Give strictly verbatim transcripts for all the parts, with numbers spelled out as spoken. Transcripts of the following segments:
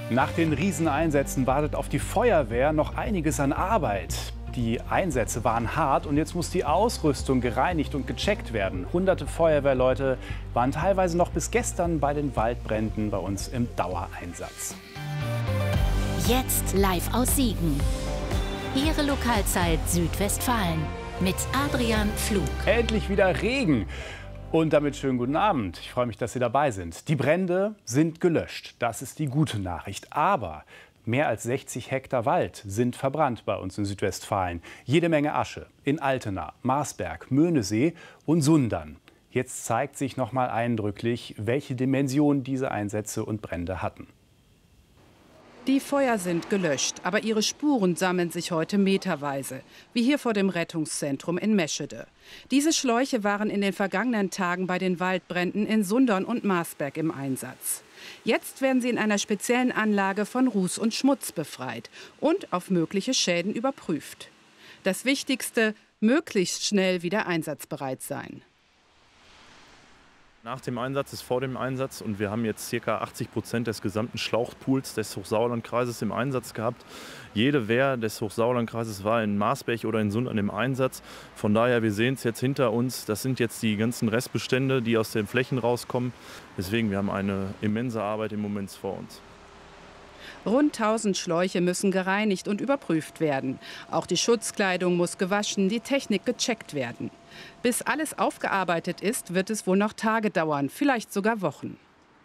Nach den Rieseneinsätzen wartet auf die Feuerwehr noch einiges an Arbeit. Die Einsätze waren hart und jetzt muss die Ausrüstung gereinigt und gecheckt werden. Hunderte Feuerwehrleute waren teilweise noch bis gestern bei den Waldbränden bei uns im Dauereinsatz. Jetzt live aus Siegen. Ihre Lokalzeit Südwestfalen mit Adrian Pflug. Endlich wieder Regen. Und damit schönen guten Abend. Ich freue mich, dass Sie dabei sind. Die Brände sind gelöscht. Das ist die gute Nachricht. Aber mehr als sechzig Hektar Wald sind verbrannt bei uns in Südwestfalen. Jede Menge Asche in Altena, Marsberg, Möhnesee und Sundern. Jetzt zeigt sich noch mal eindrücklich, welche Dimension diese Einsätze und Brände hatten. Die Feuer sind gelöscht, aber ihre Spuren sammeln sich heute meterweise, wie hier vor dem Rettungszentrum in Meschede. Diese Schläuche waren in den vergangenen Tagen bei den Waldbränden in Sundern und Marsberg im Einsatz. Jetzt werden sie in einer speziellen Anlage von Ruß und Schmutz befreit und auf mögliche Schäden überprüft. Das Wichtigste, möglichst schnell wieder einsatzbereit sein. Nach dem Einsatz ist vor dem Einsatz und wir haben jetzt ca. achtzig Prozent des gesamten Schlauchpools des Hochsauerlandkreises im Einsatz gehabt. Jede Wehr des Hochsauerlandkreises war in Marsberg oder in Sundern im Einsatz. Von daher, wir sehen es jetzt hinter uns, das sind jetzt die ganzen Restbestände, die aus den Flächen rauskommen. Deswegen, wir haben eine immense Arbeit im Moment vor uns. Rund tausend Schläuche müssen gereinigt und überprüft werden. Auch die Schutzkleidung muss gewaschen, die Technik gecheckt werden. Bis alles aufgearbeitet ist, wird es wohl noch Tage dauern, vielleicht sogar Wochen.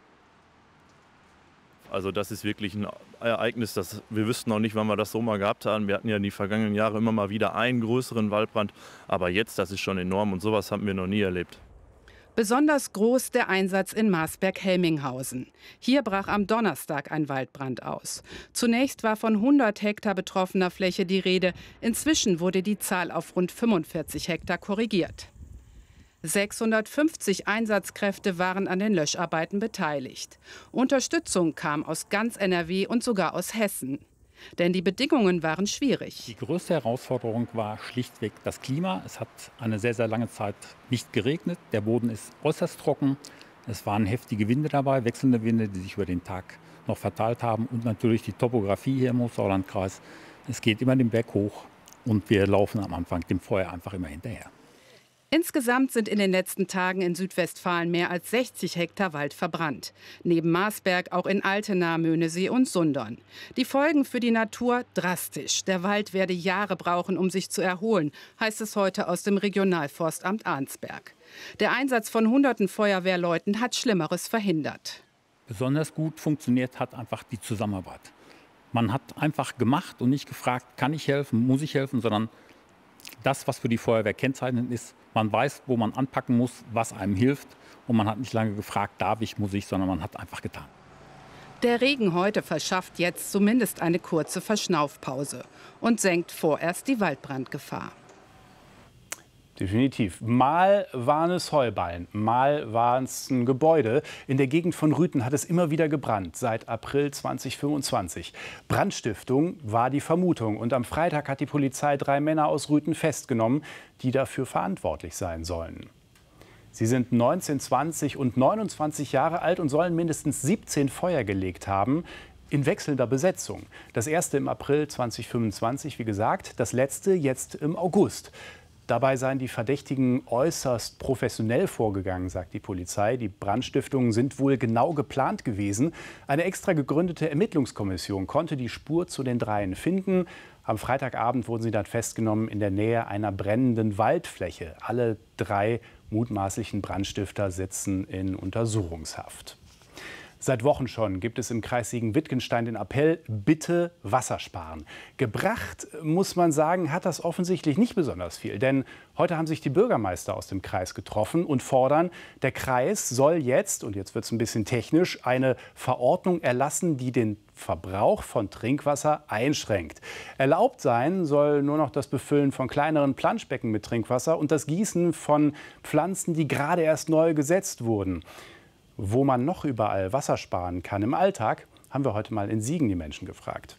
Also das ist wirklich ein Ereignis, das wir wüssten noch nicht, wann wir das so mal gehabt haben. Wir hatten ja in die vergangenen Jahre immer mal wieder einen größeren Waldbrand. Aber jetzt, das ist schon enorm und sowas haben wir noch nie erlebt. Besonders groß der Einsatz in Marsberg-Helminghausen. Hier brach am Donnerstag ein Waldbrand aus. Zunächst war von hundert Hektar betroffener Fläche die Rede. Inzwischen wurde die Zahl auf rund fünfundvierzig Hektar korrigiert. sechshundertfünfzig Einsatzkräfte waren an den Löscharbeiten beteiligt. Unterstützung kam aus ganz N R W und sogar aus Hessen. Denn die Bedingungen waren schwierig. Die größte Herausforderung war schlichtweg das Klima. Es hat eine sehr, sehr lange Zeit nicht geregnet. Der Boden ist äußerst trocken. Es waren heftige Winde dabei, wechselnde Winde, die sich über den Tag noch verteilt haben. Und natürlich die Topografie hier im Hochsauerlandkreis. Es geht immer den Berg hoch und wir laufen am Anfang dem Feuer einfach immer hinterher. Insgesamt sind in den letzten Tagen in Südwestfalen mehr als sechzig Hektar Wald verbrannt. Neben Marsberg auch in Altena, Möhnesee und Sundern. Die Folgen für die Natur drastisch. Der Wald werde Jahre brauchen, um sich zu erholen, heißt es heute aus dem Regionalforstamt Arnsberg. Der Einsatz von hunderten Feuerwehrleuten hat Schlimmeres verhindert. Besonders gut funktioniert hat einfach die Zusammenarbeit. Man hat einfach gemacht und nicht gefragt, kann ich helfen, muss ich helfen, sondern das, was für die Feuerwehr kennzeichnend ist. Man weiß, wo man anpacken muss, was einem hilft. Und man hat nicht lange gefragt, darf ich, muss ich, sondern man hat einfach getan. Der Regen heute verschafft jetzt zumindest eine kurze Verschnaufpause und senkt vorerst die Waldbrandgefahr. Definitiv. Mal waren es Heuballen, mal waren es ein Gebäude. In der Gegend von Rüthen hat es immer wieder gebrannt, seit April zweitausendfünfundzwanzig. Brandstiftung war die Vermutung. Und am Freitag hat die Polizei drei Männer aus Rüthen festgenommen, die dafür verantwortlich sein sollen. Sie sind neunzehn, zwanzig und neunundzwanzig Jahre alt und sollen mindestens siebzehn Feuer gelegt haben. In wechselnder Besetzung. Das erste im April zweitausendfünfundzwanzig, wie gesagt, das letzte jetzt im August. Dabei seien die Verdächtigen äußerst professionell vorgegangen, sagt die Polizei. Die Brandstiftungen sind wohl genau geplant gewesen. Eine extra gegründete Ermittlungskommission konnte die Spur zu den Dreien finden. Am Freitagabend wurden sie dann festgenommen in der Nähe einer brennenden Waldfläche. Alle drei mutmaßlichen Brandstifter sitzen in Untersuchungshaft. Seit Wochen schon gibt es im Kreis Siegen-Wittgenstein den Appell, bitte Wasser sparen. Gebracht, muss man sagen, hat das offensichtlich nicht besonders viel. Denn heute haben sich die Bürgermeister aus dem Kreis getroffen und fordern, der Kreis soll jetzt, und jetzt wird es ein bisschen technisch, eine Verordnung erlassen, die den Verbrauch von Trinkwasser einschränkt. Erlaubt sein soll nur noch das Befüllen von kleineren Planschbecken mit Trinkwasser und das Gießen von Pflanzen, die gerade erst neu gesetzt wurden. Wo man noch überall Wasser sparen kann im Alltag, haben wir heute mal in Siegen die Menschen gefragt.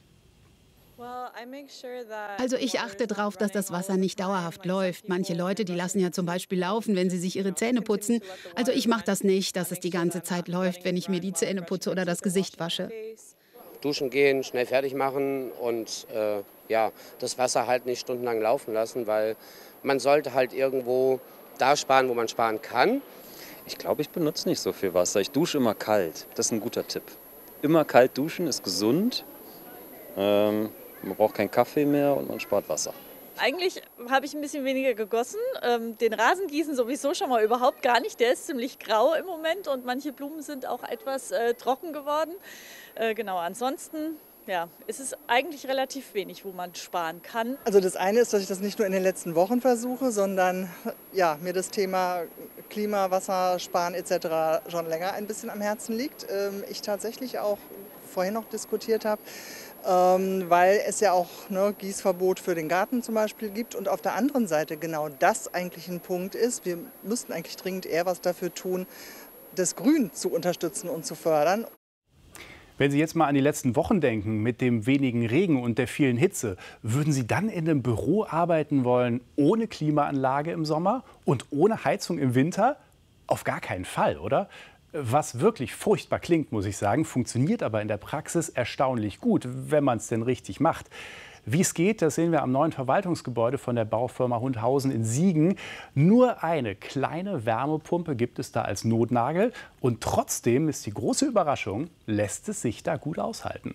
Also ich achte darauf, dass das Wasser nicht dauerhaft läuft. Manche Leute, die lassen ja zum Beispiel laufen, wenn sie sich ihre Zähne putzen. Also ich mache das nicht, dass es die ganze Zeit läuft, wenn ich mir die Zähne putze oder das Gesicht wasche. duschen gehen, schnell fertig machen und äh, ja, das Wasser halt nicht stundenlang laufen lassen, weil man sollte halt irgendwo da sparen, wo man sparen kann. Ich glaube, ich benutze nicht so viel Wasser. Ich dusche immer kalt. Das ist ein guter Tipp. Immer kalt duschen ist gesund. Ähm, man braucht keinen Kaffee mehr und man spart Wasser. Eigentlich habe ich ein bisschen weniger gegossen. Ähm, den Rasen gießen sowieso schon mal überhaupt gar nicht. Der ist ziemlich grau im Moment und manche Blumen sind auch etwas äh, trocken geworden. Äh, genau, ansonsten ja, es ist eigentlich relativ wenig, wo man sparen kann. Also das eine ist, dass ich das nicht nur in den letzten Wochen versuche, sondern ja, mir das Thema Klima, Wasser, Sparen et cetera schon länger ein bisschen am Herzen liegt. Ähm, ich tatsächlich auch vorhin noch diskutiert habe, ähm, weil es ja auch ne, Gießverbot für den Garten zum Beispiel gibt und auf der anderen Seite genau das eigentlich ein Punkt ist. Wir müssten eigentlich dringend eher was dafür tun, das Grün zu unterstützen und zu fördern. Wenn Sie jetzt mal an die letzten Wochen denken, mit dem wenigen Regen und der vielen Hitze, würden Sie dann in einem Büro arbeiten wollen, ohne Klimaanlage im Sommer und ohne Heizung im Winter? Auf gar keinen Fall, oder? Was wirklich furchtbar klingt, muss ich sagen, funktioniert aber in der Praxis erstaunlich gut, wenn man es denn richtig macht. Wie es geht, das sehen wir am neuen Verwaltungsgebäude von der Baufirma Hundhausen in Siegen. Nur eine kleine Wärmepumpe gibt es da als Notnagel. Und trotzdem ist die große Überraschung, lässt es sich da gut aushalten.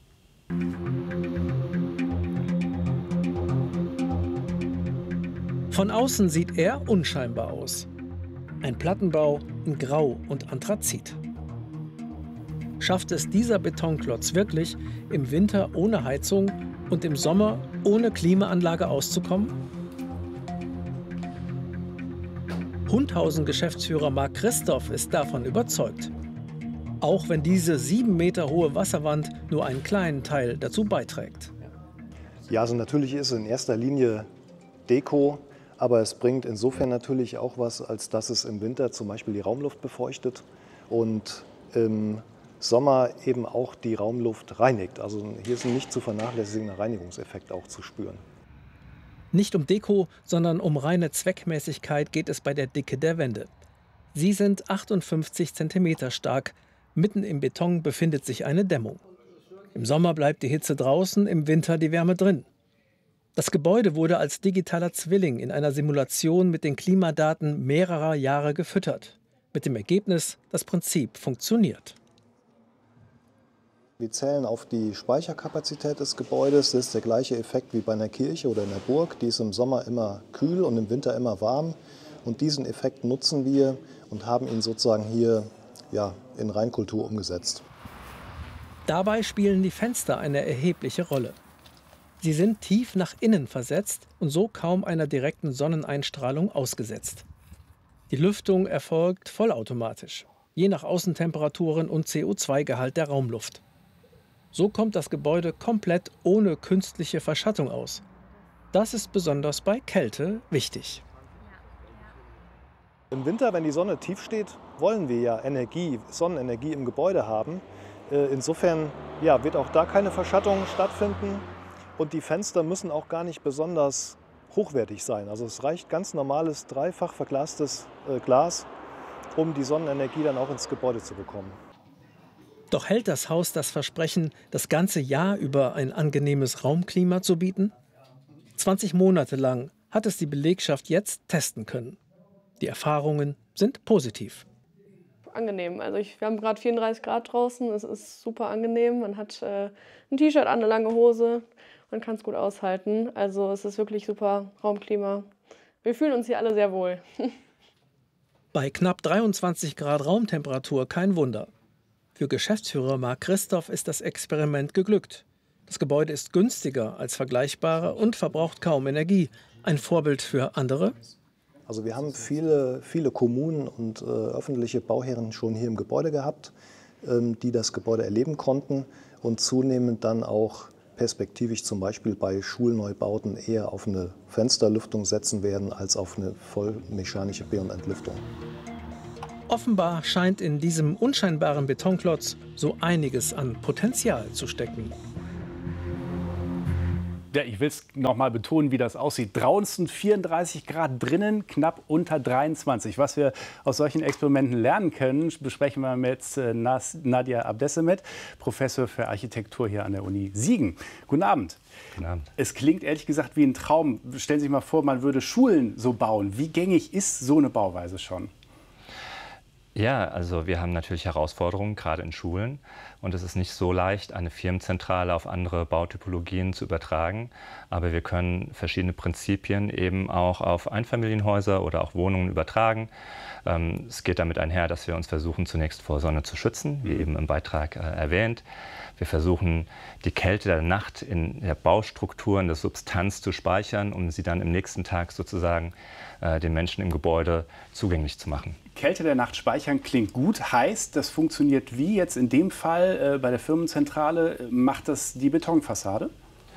Von außen sieht er unscheinbar aus. Ein Plattenbau in Grau und Anthrazit. Schafft es dieser Betonklotz wirklich, im Winter ohne Heizung und im Sommer ohne Klimaanlage auszukommen? Hundhausen-Geschäftsführer Marc Christoph ist davon überzeugt. Auch wenn diese sieben Meter hohe Wasserwand nur einen kleinen Teil dazu beiträgt. Ja, also natürlich ist es in erster Linie Deko, aber es bringt insofern natürlich auch was, als dass es im Winter zum Beispiel die Raumluft befeuchtet und im Sommer eben auch die Raumluft reinigt. Also hier ist ein nicht zu vernachlässigender Reinigungseffekt auch zu spüren. Nicht um Deko, sondern um reine Zweckmäßigkeit geht es bei der Dicke der Wände. Sie sind achtundfünfzig Zentimeter stark. Mitten im Beton befindet sich eine Dämmung. Im Sommer bleibt die Hitze draußen, im Winter die Wärme drin. Das Gebäude wurde als digitaler Zwilling in einer Simulation mit den Klimadaten mehrerer Jahre gefüttert. Mit dem Ergebnis, das Prinzip funktioniert. Wir zählen auf die Speicherkapazität des Gebäudes. Das ist der gleiche Effekt wie bei einer Kirche oder einer Burg. Die ist im Sommer immer kühl und im Winter immer warm. Und diesen Effekt nutzen wir und haben ihn sozusagen hier ja, in Reinkultur umgesetzt. Dabei spielen die Fenster eine erhebliche Rolle. Sie sind tief nach innen versetzt und so kaum einer direkten Sonneneinstrahlung ausgesetzt. Die Lüftung erfolgt vollautomatisch, je nach Außentemperaturen und C O zwei Gehalt der Raumluft. So kommt das Gebäude komplett ohne künstliche Verschattung aus. Das ist besonders bei Kälte wichtig. Im Winter, wenn die Sonne tief steht, wollen wir ja Energie, Sonnenenergie im Gebäude haben. Insofern ja, wird auch da keine Verschattung stattfinden. Und die Fenster müssen auch gar nicht besonders hochwertig sein. Also es reicht ganz normales, dreifach verglastes äh, Glas, um die Sonnenenergie dann auch ins Gebäude zu bekommen. Doch hält das Haus das Versprechen, das ganze Jahr über ein angenehmes Raumklima zu bieten? zwanzig Monate lang hat es die Belegschaft jetzt testen können. Die Erfahrungen sind positiv. Angenehm. Also ich, wir haben gerade vierunddreißig Grad draußen, es ist super angenehm. Man hat äh, ein T-Shirt an, eine lange Hose, man kann es gut aushalten. Also es ist wirklich super Raumklima. Wir fühlen uns hier alle sehr wohl. Bei knapp dreiundzwanzig Grad Raumtemperatur kein Wunder. Für Geschäftsführer Marc Christoph ist das Experiment geglückt. Das Gebäude ist günstiger als vergleichbare und verbraucht kaum Energie. Ein Vorbild für andere? Also wir haben viele, viele Kommunen und äh, öffentliche Bauherren schon hier im Gebäude gehabt, ähm, die das Gebäude erleben konnten und zunehmend dann auch perspektivisch zum Beispiel bei Schulneubauten eher auf eine Fensterlüftung setzen werden als auf eine vollmechanische Be- und Entlüftung. Offenbar scheint in diesem unscheinbaren Betonklotz so einiges an Potenzial zu stecken. Ja, ich will es noch mal betonen, wie das aussieht. Draußen vierunddreißig Grad, drinnen knapp unter dreiundzwanzig. Was wir aus solchen Experimenten lernen können, besprechen wir mit Nadia Abdessemet, Professor für Architektur hier an der Uni Siegen. Guten Abend. Guten Abend. Es klingt ehrlich gesagt wie ein Traum. Stellen Sie sich mal vor, man würde Schulen so bauen. Wie gängig ist so eine Bauweise schon? Ja, also wir haben natürlich Herausforderungen, gerade in Schulen. Und es ist nicht so leicht, eine Firmenzentrale auf andere Bautypologien zu übertragen. Aber wir können verschiedene Prinzipien eben auch auf Einfamilienhäuser oder auch Wohnungen übertragen. Ähm, es geht damit einher, dass wir uns versuchen, zunächst vor Sonne zu schützen, wie eben im Beitrag äh, erwähnt. Wir versuchen, die Kälte der Nacht in der Baustruktur, in der Substanz zu speichern, um sie dann im nächsten Tag sozusagen äh, den Menschen im Gebäude zugänglich zu machen. Kälte der Nacht speichern klingt gut, heißt, das funktioniert wie jetzt in dem Fall äh, bei der Firmenzentrale. Macht das die Betonfassade?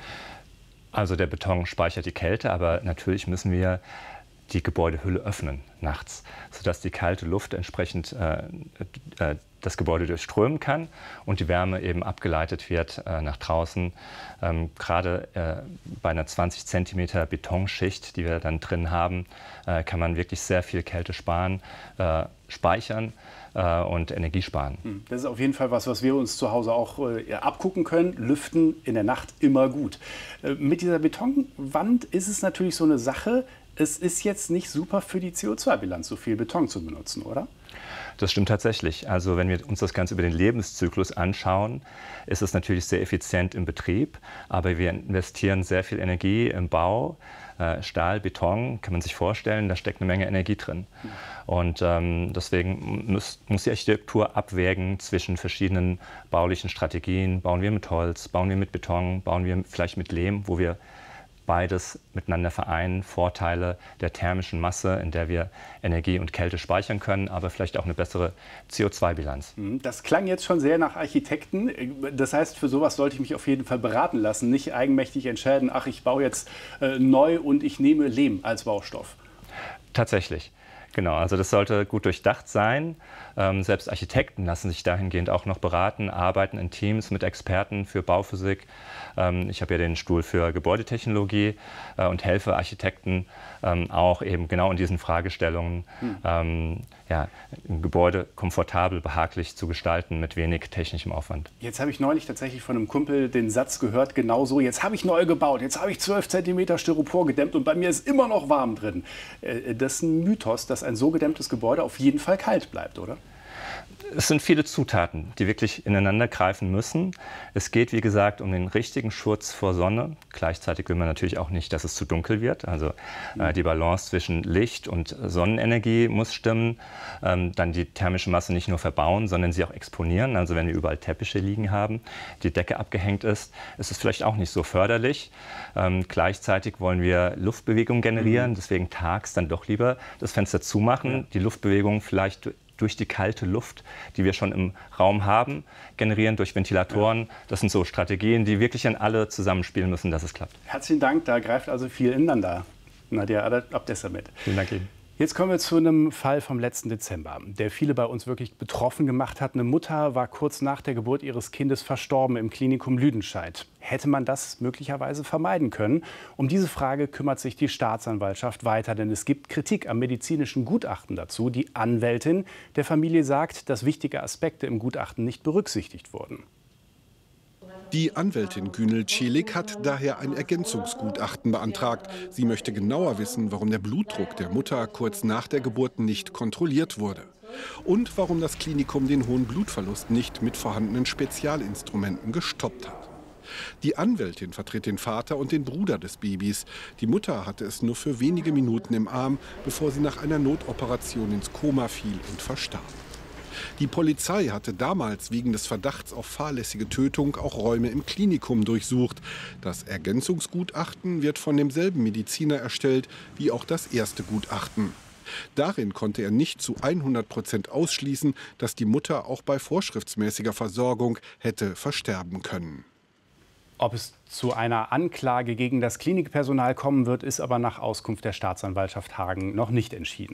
Also der Beton speichert die Kälte, aber natürlich müssen wir die Gebäudehülle öffnen nachts, sodass die kalte Luft entsprechend äh, äh, das Gebäude durchströmen kann und die Wärme eben abgeleitet wird äh, nach draußen. Ähm, Gerade äh, bei einer zwanzig Zentimeter Betonschicht, die wir dann drin haben, äh, kann man wirklich sehr viel Kälte sparen, äh, speichern äh, und Energie sparen. Das ist auf jeden Fall was, was wir uns zu Hause auch äh, abgucken können. Lüften in der Nacht immer gut. Äh, mit dieser Betonwand ist es natürlich so eine Sache. Es ist jetzt nicht super für die C O zwei Bilanz, so viel Beton zu benutzen, oder? Das stimmt tatsächlich. Also wenn wir uns das Ganze über den Lebenszyklus anschauen, ist es natürlich sehr effizient im Betrieb, aber wir investieren sehr viel Energie im Bau. Äh, Stahl, Beton, kann man sich vorstellen, da steckt eine Menge Energie drin. Und ähm, deswegen muss, muss die Architektur abwägen zwischen verschiedenen baulichen Strategien. Bauen wir mit Holz, bauen wir mit Beton, bauen wir vielleicht mit Lehm, wo wir beides miteinander vereinen, Vorteile der thermischen Masse, in der wir Energie und Kälte speichern können, aber vielleicht auch eine bessere C O zwei Bilanz. Das klang jetzt schon sehr nach Architekten. Das heißt, für sowas sollte ich mich auf jeden Fall beraten lassen, nicht eigenmächtig entscheiden, ach, ich baue jetzt äh, neu und ich nehme Lehm als Baustoff. Tatsächlich. Genau, also das sollte gut durchdacht sein. Ähm, selbst Architekten lassen sich dahingehend auch noch beraten, arbeiten in Teams mit Experten für Bauphysik. Ähm, ich habe ja den Stuhl für Gebäudetechnologie äh, und helfe Architekten ähm, auch eben genau in diesen Fragestellungen, hm. ähm, ja, ein Gebäude komfortabel, behaglich zu gestalten mit wenig technischem Aufwand. Jetzt habe ich neulich tatsächlich von einem Kumpel den Satz gehört, genau so, jetzt habe ich neu gebaut, jetzt habe ich zwölf Zentimeter Styropor gedämmt und bei mir ist immer noch warm drin. Äh, das ist ein Mythos, dass ein so gedämmtes Gebäude auf jeden Fall kalt bleibt, oder? Es sind viele Zutaten, die wirklich ineinander greifen müssen. Es geht, wie gesagt, um den richtigen Schutz vor Sonne. Gleichzeitig will man natürlich auch nicht, dass es zu dunkel wird. Also äh, die Balance zwischen Licht und Sonnenenergie muss stimmen. Ähm, dann die thermische Masse nicht nur verbauen, sondern sie auch exponieren. Also wenn wir überall Teppiche liegen haben, die Decke abgehängt ist, ist es vielleicht auch nicht so förderlich. Ähm, gleichzeitig wollen wir Luftbewegung generieren. Mhm. Deswegen tags dann doch lieber das Fenster zumachen, ja. Die Luftbewegung vielleicht durch die kalte Luft, die wir schon im Raum haben, generieren durch Ventilatoren. Das sind so Strategien, die wirklich an alle zusammenspielen müssen, dass es klappt. Herzlichen Dank, da greift also viel ineinander. Nadia Abdessemet. Vielen Dank Ihnen. Jetzt kommen wir zu einem Fall vom letzten Dezember, der viele bei uns wirklich betroffen gemacht hat. Eine Mutter war kurz nach der Geburt ihres Kindes verstorben im Klinikum Lüdenscheid. Hätte man das möglicherweise vermeiden können? Um diese Frage kümmert sich die Staatsanwaltschaft weiter, denn es gibt Kritik am medizinischen Gutachten dazu. Die Anwältin der Familie sagt, dass wichtige Aspekte im Gutachten nicht berücksichtigt wurden. Die Anwältin Günel Celik hat daher ein Ergänzungsgutachten beantragt. Sie möchte genauer wissen, warum der Blutdruck der Mutter kurz nach der Geburt nicht kontrolliert wurde. Und warum das Klinikum den hohen Blutverlust nicht mit vorhandenen Spezialinstrumenten gestoppt hat. Die Anwältin vertritt den Vater und den Bruder des Babys. Die Mutter hatte es nur für wenige Minuten im Arm, bevor sie nach einer Notoperation ins Koma fiel und verstarb. Die Polizei hatte damals wegen des Verdachts auf fahrlässige Tötung auch Räume im Klinikum durchsucht. Das Ergänzungsgutachten wird von demselben Mediziner erstellt wie auch das erste Gutachten. Darin konnte er nicht zu hundert Prozent ausschließen, dass die Mutter auch bei vorschriftsmäßiger Versorgung hätte versterben können. Ob es zu einer Anklage gegen das Klinikpersonal kommen wird, ist aber nach Auskunft der Staatsanwaltschaft Hagen noch nicht entschieden.